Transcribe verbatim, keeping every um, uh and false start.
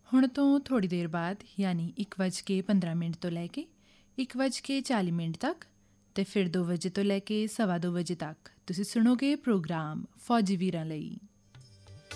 ਹੁਣ ਤੋਂ ਥੋੜ੍ਹੀ ਦੇਰ ਬਾਅਦ ਯਾਨੀ ਇੱਕ ਵੱਜ ਕੇ ਪੰਦਰਾਂ ਮਿੰਟ ਤੋਂ ਲੈ ਕੇ ਇੱਕ ਵੱਜ ਕੇ ਚਾਲੀ ਮਿੰਟ ਤੱਕ ਅਤੇ ਫਿਰ ਦੋ ਵਜੇ ਤੋਂ ਲੈ ਕੇ ਸਵਾ ਦੋ ਵਜੇ ਤੱਕ ਤੁਸੀਂ ਸੁਣੋਗੇ ਪ੍ਰੋਗਰਾਮ ਫੌਜੀ ਵੀਰਾਂ ਲਈ।